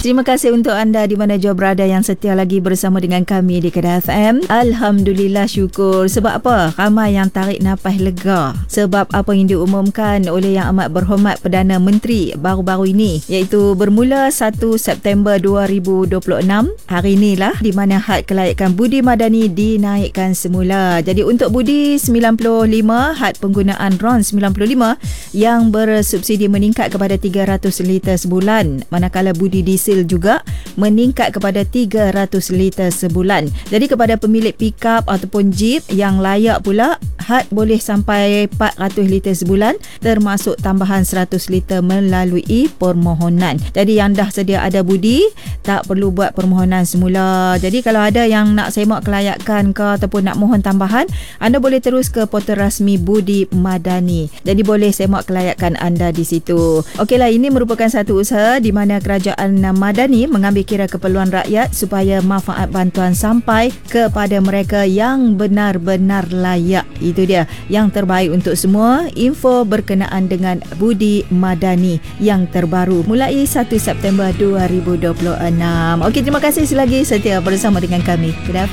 Terima kasih untuk anda di mana jua berada yang setia lagi bersama dengan kami di Kedah FM. Alhamdulillah, syukur. Sebab apa? Ramai yang tarik nafas lega. Sebab apa yang diumumkan oleh Yang Amat Berhormat Perdana Menteri baru-baru ini, iaitu bermula 1 September 2026. Hari inilah di mana had kelayakan budi madani dinaikkan semula. Jadi untuk budi 95, had penggunaan RON 95 yang bersubsidi meningkat kepada 300 liter sebulan. Manakala budi diesel juga meningkat kepada 300 liter sebulan. Jadi kepada pemilik pick-up ataupun jeep yang layak pula, had boleh sampai 400 liter sebulan, termasuk tambahan 100 liter melalui permohonan. Jadi yang dah sedia ada budi, tak perlu buat permohonan semula. Jadi kalau ada yang nak semak kelayakan ke ataupun nak mohon tambahan, anda boleh terus ke portal rasmi Budi Madani. Jadi boleh semak kelayakan anda di situ. Okeylah, ini merupakan satu usaha di mana kerajaan Madani mengambil kira keperluan rakyat supaya manfaat bantuan sampai kepada mereka yang benar-benar layak. Itu dia yang terbaik untuk semua. Info berkenaan dengan Budi Madani yang terbaru mulai 1 September 2026. Okey, terima kasih selagi setia bersama dengan kami. Kedah FM.